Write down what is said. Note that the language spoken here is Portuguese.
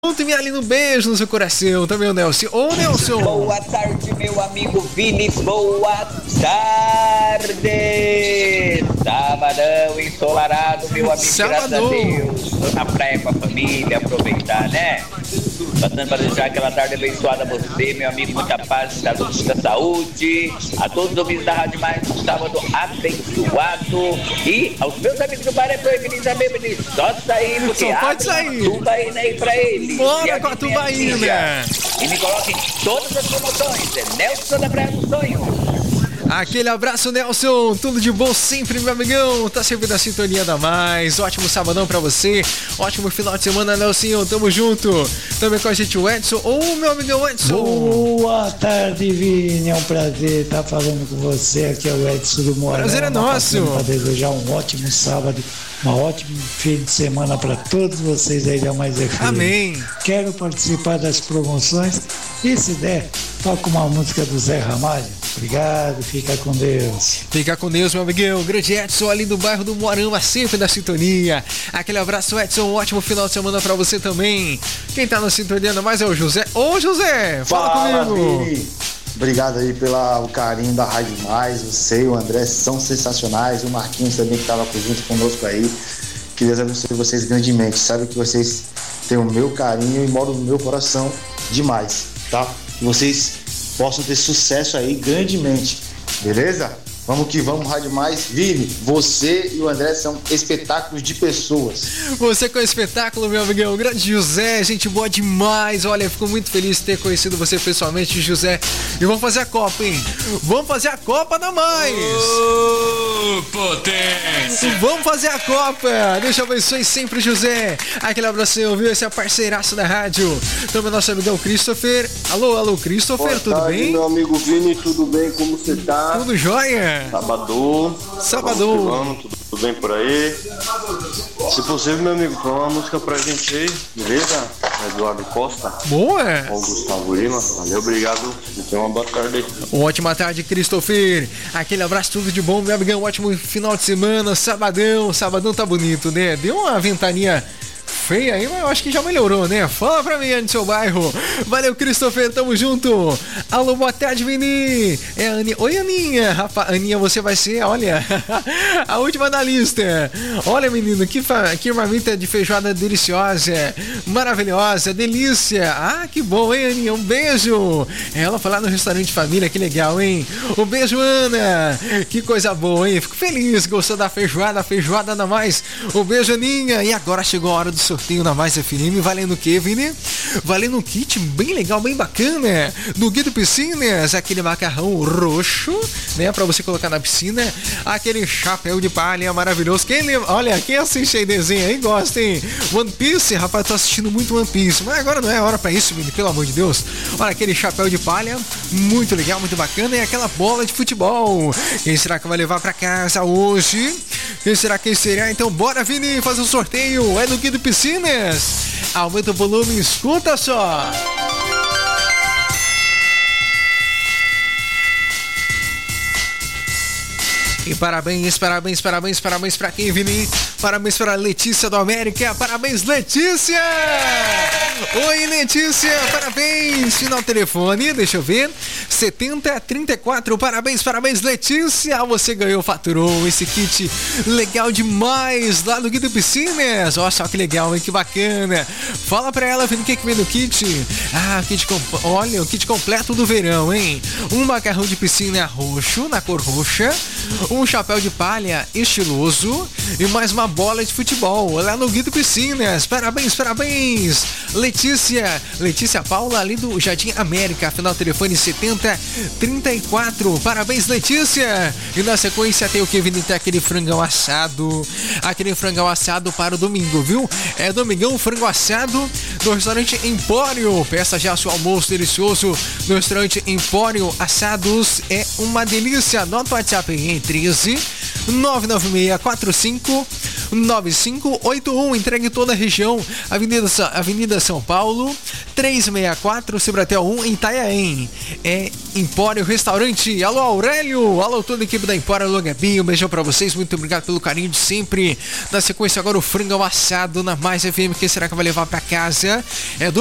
Envia ali um beijo no seu coração também, o Nelson. Ô, Nelson! Boa tarde, meu amigo Vini. Boa tarde! Sabadão ensolarado, meu amigo. Sabadão. Graças a Deus. Tô na praia com a família, aproveitar, né? Passando para deixar aquela tarde abençoada a você, meu amigo. Muita paz, muita saúde. A todos os ouvintes da Rádio Mais, um sábado abençoado. E aos meus amigos do bar é proibido também, Vinícius. Só sair, porque só pode sair. Tubaína aí pra ele. Bora com a Tubaína! E me coloquem todas as promoções. É Nelson da Praia do Sonho. Aquele abraço, Nelson. Tudo de bom sempre, meu amigão. Tá sempre na sintonia da Mais. Ótimo sabadão pra você. Ótimo final de semana, Nelson. Tamo junto. Também com a gente o Edson. Ô, meu amigão Edson. Boa tarde, Vini. É um prazer estar falando com você. Aqui é o Edson do Morão. Prazer é nosso. Para desejar um ótimo sábado, um ótimo fim de semana para todos vocês aí da Mais FM. Amém. Quero participar das promoções e, se der, toca uma música do Zé Ramalho. Obrigado, fica com Deus. Fica com Deus, meu amigão. Grande Edson ali do bairro do Moarama, sempre na sintonia. Aquele abraço, Edson. Um ótimo final de semana pra você também. Quem tá na sintonia mais é o José. Ô, José, fala comigo. Vini. Obrigado aí pelo carinho da Rádio Mais. Você e o André são sensacionais. O Marquinhos também que estava junto conosco aí. Que Deus abençoe vocês grandemente. Sabe que vocês têm o meu carinho e moram no meu coração demais, tá? Que vocês possam ter sucesso aí grandemente, beleza? Vamos que vamos, Rádio Mais. Vini, você e o André são espetáculos de pessoas. Você com o espetáculo, meu amigão. Grande José, gente boa demais. Olha, fico muito feliz de ter conhecido você pessoalmente, José. E vamos fazer a Copa, hein? Vamos fazer a Copa da Mais. Potência! Vamos fazer a Copa. Deus te abençoe sempre, José. Aquele abraço, viu? Esse é parceiraço da rádio. Também nosso amigão Christopher. Alô, Christopher, boa tudo tarde, bem? Meu amigo Vini, tudo bem? Como você tá? Tudo jóia? Sabadão. Tudo bem por aí? Se possível, meu amigo, põe uma música pra gente aí, beleza? Eduardo Costa. Boa! Ou Gustavo Lima. Valeu, obrigado. E tenha uma boa tarde aí. Ótima tarde, Christopher. Aquele abraço, tudo de bom, meu amigão. Ótimo final de semana, sabadão. Sabadão tá bonito, né? Deu uma ventania feia aí, mas eu acho que já melhorou, né? Fala pra mim aí no seu bairro. Valeu, Christopher, tamo junto. Alô, boa tarde, Vini. É a Aninha. Oi, Aninha. Rapaz, Aninha, você vai ser, olha, a última da lista. Olha, menino, que marmita de feijoada deliciosa, maravilhosa, delícia. Ah, que bom, hein, Aninha? Um beijo. Ela foi lá no restaurante família, que legal, hein? Um beijo, Ana. Que coisa boa, hein? Fico feliz, gostou da feijoada da Mais. Um beijo, Aninha. E agora chegou a hora do sorteio na Mais FM, valendo o que, Vini? Valendo um kit bem legal, bem bacana, do Guido Piscinas, aquele macarrão roxo, né, pra você colocar na piscina, aquele chapéu de palha maravilhoso. Quem assiste aí desenho aí gosta, hein? One Piece, rapaz, tô assistindo muito One Piece, mas agora não é hora pra isso, Vini, pelo amor de Deus. Olha, aquele chapéu de palha, muito legal, muito bacana, e aquela bola de futebol. Quem será que vai levar pra casa hoje? Quem será? Então bora, Vini, fazer o sorteio. É do Guido Piscinas. Aumenta o volume, escuta só. E parabéns pra quem, Vini? Parabéns pra Letícia do América. Parabéns, Letícia! Oi, Letícia, parabéns! Final telefone, deixa eu ver. 7034, parabéns, Letícia! Você ganhou, faturou esse kit legal demais lá do Guido Piscinas. Olha só que legal, hein? Que bacana. Fala pra ela, Vini, o que vem no kit? Ah, olha, o kit completo do verão, hein? Um macarrão de piscina roxo, na cor roxa. Um chapéu de palha estiloso e mais uma bola de futebol lá no Guido Piscinas. Parabéns, Letícia Paula ali do Jardim América, final telefone 7034. Parabéns, Letícia. E na sequência tem o que, Vini? Tem aquele frangão assado para o domingo, viu? É domingão, frango assado do restaurante Empório. Peça já seu almoço delicioso no restaurante Empório Assados, é uma delícia. Anota o WhatsApp aí, 13 99645 9581. Entregue toda a região. Avenida São Paulo, 364, Cibratel 1, em Itanhaém. É Empório Restaurante. Alô, Aurélio. Alô, toda a equipe da Empório. Alô, Gabi. Um beijão pra vocês. Muito obrigado pelo carinho de sempre. Na sequência, agora o frango assado na Mais FM. Quem será que vai levar pra casa? É do